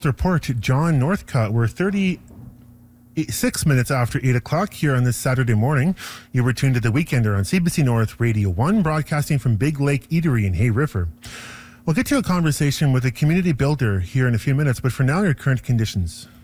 Report, John Northcutt. We're 36 minutes after 8 o'clock here on this Saturday morning. You were tuned to The Weekender on CBC North Radio 1, broadcasting from Big Lake Eatery in Hay River. We'll get to a conversation with a community builder here in a few minutes, but for now, your current conditions.